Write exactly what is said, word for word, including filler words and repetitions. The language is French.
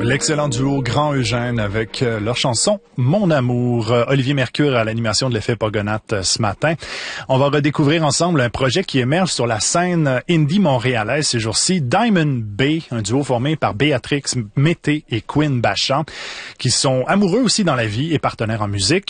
L'excellent duo Grand Eugène avec euh, leur chanson « Mon amour ». Euh, Olivier Mercure à l'animation de l'effet Pogonath euh, ce matin. On va redécouvrir ensemble un projet qui émerge sur la scène indie montréalaise ces jours-ci. Diamond Bay, un duo formé par Béatrix Mété et Quinn Bachand, qui sont amoureux aussi dans la vie et partenaires en musique.